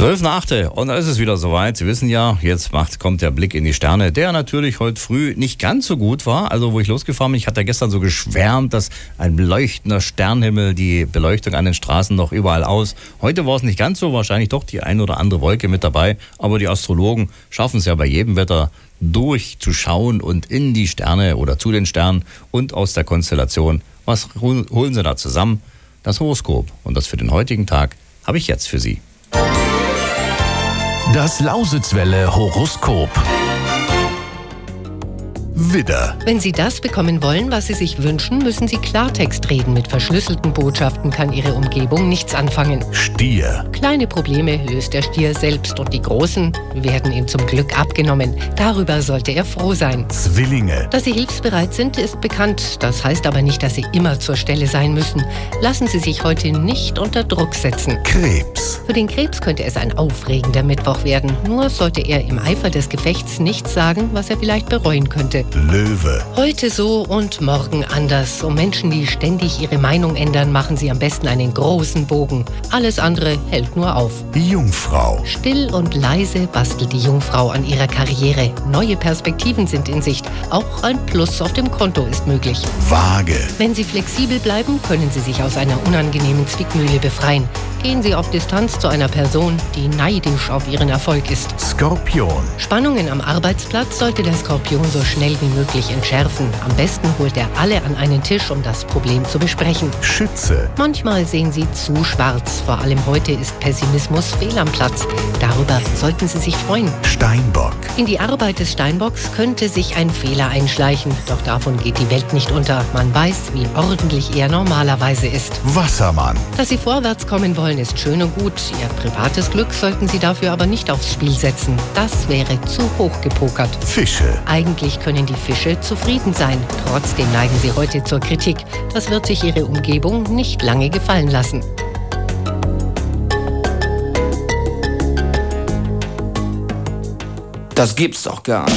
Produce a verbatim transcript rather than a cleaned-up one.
zwölf nach acht und da ist es wieder soweit. Sie wissen ja, jetzt macht, kommt der Blick in die Sterne, der natürlich heute früh nicht ganz so gut war. Also wo ich losgefahren bin, ich hatte ja gestern so geschwärmt, dass ein leuchtender Sternenhimmel, die Beleuchtung an den Straßen noch überall aus. Heute war es nicht ganz so, wahrscheinlich doch die ein oder andere Wolke mit dabei. Aber die Astrologen schaffen es ja bei jedem Wetter durchzuschauen und in die Sterne oder zu den Sternen und aus der Konstellation. Was holen sie da zusammen? Das Horoskop. Und das für den heutigen Tag habe ich jetzt für Sie. Das Lausitzwelle Horoskop. Widder. Wenn Sie das bekommen wollen, was Sie sich wünschen, müssen Sie Klartext reden. Mit verschlüsselten Botschaften kann Ihre Umgebung nichts anfangen. Stier. Kleine Probleme löst der Stier selbst und die großen werden ihm zum Glück abgenommen. Darüber sollte er froh sein. Zwillinge. Dass Sie hilfsbereit sind, ist bekannt. Das heißt aber nicht, dass Sie immer zur Stelle sein müssen. Lassen Sie sich heute nicht unter Druck setzen. Krebs. Für den Krebs könnte es ein aufregender Mittwoch werden. Nur sollte er im Eifer des Gefechts nichts sagen, was er vielleicht bereuen könnte. Löwe. Heute so und morgen anders. Um Menschen, die ständig ihre Meinung ändern, machen Sie am besten einen großen Bogen. Alles andere hält nur auf. Jungfrau. Still und leise bastelt die Jungfrau an ihrer Karriere. Neue Perspektiven sind in Sicht. Auch ein Plus auf dem Konto ist möglich. Waage. Wenn Sie flexibel bleiben, können Sie sich aus einer unangenehmen Zwickmühle befreien. Gehen Sie auf Distanz zu einer Person, die neidisch auf Ihren Erfolg ist. Skorpion. Spannungen am Arbeitsplatz sollte der Skorpion so schnell wie möglich entschärfen. Am besten holt er alle an einen Tisch, um das Problem zu besprechen. Schütze. Manchmal sehen Sie zu schwarz. Vor allem heute ist Pessimismus fehl am Platz. Darüber sollten Sie sich freuen. Steinbock. In die Arbeit des Steinbocks könnte sich ein Fehler einschleichen. Doch davon geht die Welt nicht unter. Man weiß, wie ordentlich er normalerweise ist. Wassermann. Dass Sie vorwärts kommen wollen, ist schön und gut. Ihr privates Glück sollten Sie dafür aber nicht aufs Spiel setzen. Das wäre zu hoch gepokert. Fische. Eigentlich können die Fische zufrieden sein. Trotzdem neigen sie heute zur Kritik. Das wird sich Ihre Umgebung nicht lange gefallen lassen. Das gibt's doch gar nicht.